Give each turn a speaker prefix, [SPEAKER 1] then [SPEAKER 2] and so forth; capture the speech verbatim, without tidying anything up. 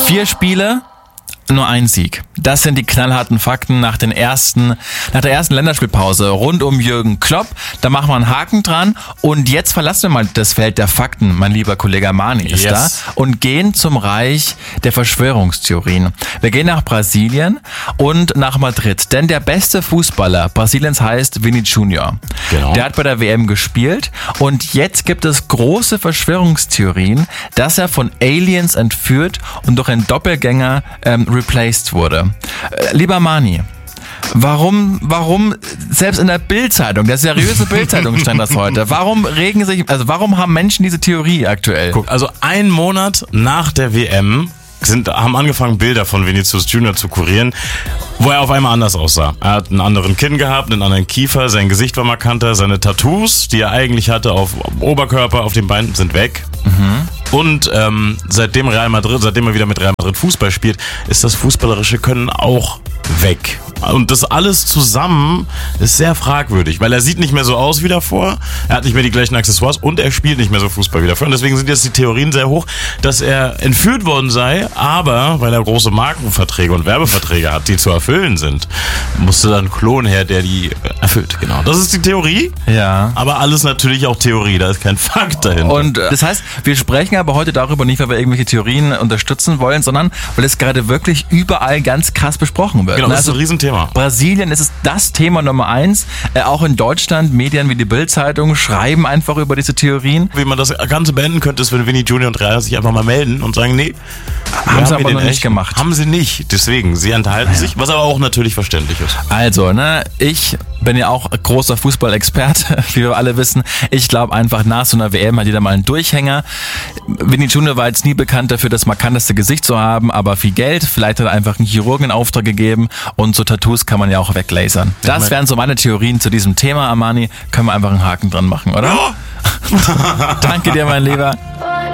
[SPEAKER 1] Vier Spiele, nur ein Sieg. Das sind die knallharten Fakten nach den ersten, nach der ersten Länderspielpause rund um Jürgen Klopp. Da machen wir einen Haken dran und jetzt verlassen wir mal das Feld der Fakten, mein lieber Kollege Mani ist
[SPEAKER 2] Yes.
[SPEAKER 1] da, und gehen zum Reich der Verschwörungstheorien. Wir gehen nach Brasilien und nach Madrid, denn der beste Fußballer Brasiliens heißt Vini Junior.
[SPEAKER 2] Genau.
[SPEAKER 1] Der hat bei der W M gespielt und jetzt gibt es große Verschwörungstheorien, dass er von Aliens entführt und durch einen Doppelgänger ähm, replaced wurde. Äh, lieber Mani, warum, warum, selbst in der Bild-Zeitung, der seriöse Bild-Zeitung stand das heute, warum regen sich, also warum haben Menschen diese Theorie aktuell?
[SPEAKER 2] Guck, also einen Monat nach der W M sind, haben angefangen, Bilder von Vinicius Junior zu kurieren, wo er auf einmal anders aussah. Er hat einen anderen Kinn gehabt, einen anderen Kiefer, sein Gesicht war markanter, seine Tattoos, die er eigentlich hatte auf Oberkörper, auf den Beinen, sind weg. Mhm. Und ähm, seitdem Real Madrid, seitdem er wieder mit Real Madrid Fußball spielt, ist das fußballerische Können auch weg. Und das alles zusammen ist sehr fragwürdig, weil er sieht nicht mehr so aus wie davor, er hat nicht mehr die gleichen Accessoires und er spielt nicht mehr so Fußball wie davor. Und deswegen sind jetzt die Theorien sehr hoch, dass er entführt worden sei, aber weil er große Markenverträge und Werbeverträge hat, die zu erfüllen sind, musste dann ein Klon her, der die erfüllt. Genau. Das ist die Theorie.
[SPEAKER 1] Ja.
[SPEAKER 2] Aber alles natürlich auch Theorie, da ist kein Fakt dahinter.
[SPEAKER 1] Und äh, das heißt, wir sprechen aber heute darüber nicht, weil wir irgendwelche Theorien unterstützen wollen, sondern weil es gerade wirklich überall ganz krass besprochen wird.
[SPEAKER 2] Genau, das
[SPEAKER 1] also,
[SPEAKER 2] ist ein Riesenthema.
[SPEAKER 1] Brasilien ist es das Thema Nummer eins. Äh, auch in Deutschland, Medien wie die Bild-Zeitung schreiben einfach über diese Theorien.
[SPEAKER 2] Wie man das Ganze beenden könnte, ist, wenn Vini Junior und Real sich einfach mal melden und sagen, nee,
[SPEAKER 1] Haben sie aber
[SPEAKER 2] den
[SPEAKER 1] noch nicht
[SPEAKER 2] echt-
[SPEAKER 1] gemacht.
[SPEAKER 2] Haben sie nicht, deswegen, sie enthalten
[SPEAKER 1] Ja.
[SPEAKER 2] sich, was aber auch natürlich verständlich ist.
[SPEAKER 1] Also, ne, ich bin ja auch großer Fußballexperte, wie wir alle wissen. Ich glaube einfach, nach so einer W M hat jeder mal einen Durchhänger. Vini Junior war jetzt nie bekannt dafür, das markanteste Gesicht zu haben, aber viel Geld. Vielleicht hat er einfach einen Chirurgen in Auftrag gegeben und so Tattoos kann man ja auch weglasern. Das wären so meine Theorien zu diesem Thema, Armani. Können wir einfach einen Haken dran machen, oder?
[SPEAKER 2] Ja.
[SPEAKER 1] Danke dir, mein Lieber.